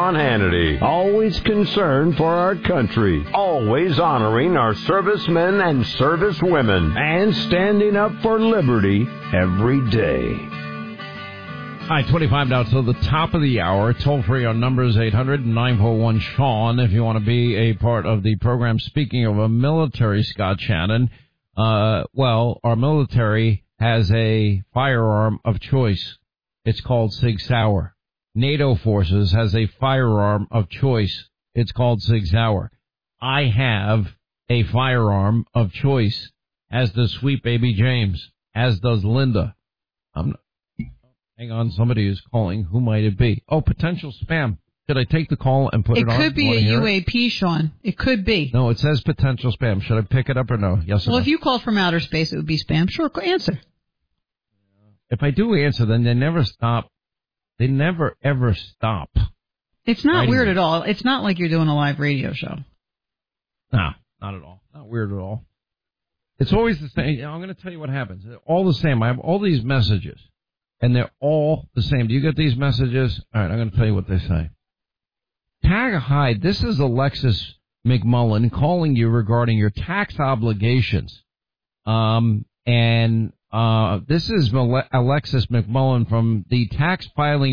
Sean Hannity. Always concerned for our country. Always honoring our servicemen and servicewomen. And standing up for liberty every day. Hi, 25 now till the top of the hour. Toll free on numbers 800-941-SEAN if you want to be a part of the program. Speaking of a military, Scott Shannon, our military has a firearm of choice. It's called Sig Sauer. NATO forces has a firearm of choice. It's called Sig Sauer. I have a firearm of choice, as does Sweet Baby James, as does Linda. Hang on, somebody is calling. Who might it be? Oh, potential spam. Should I take the call and put it on? It could be a UAP, Sean. It could be. No, it says potential spam. Should I pick it up or no? Yes or no? Well, if you called from outer space, it would be spam. Sure, answer. If I do answer, then they never stop. They never, ever stop. It's not weird at all. It's not like you're doing a live radio show. No, not at all. Not weird at all. It's always the same. I'm going to tell you what happens. They're all the same. I have all these messages. And they're all the same. Do you get these messages? All right, I'm going to tell you what they say. Hi, this is Alexis McMullen calling you regarding your tax obligations. This is Alexis McMullen from the tax filing